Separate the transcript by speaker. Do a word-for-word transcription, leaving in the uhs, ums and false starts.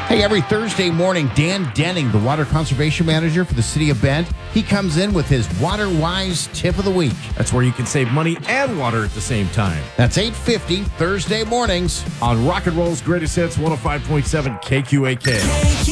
Speaker 1: Hey, every Thursday morning, Dan Denning, the Water Conservation Manager for the City of Bend, he comes in with his Water Wise Tip of the Week.
Speaker 2: That's where you can save money and water at the same time.
Speaker 1: That's eight fifty Thursday mornings
Speaker 2: On Rock and Roll's Greatest Hits, one oh five point seven K Q A K.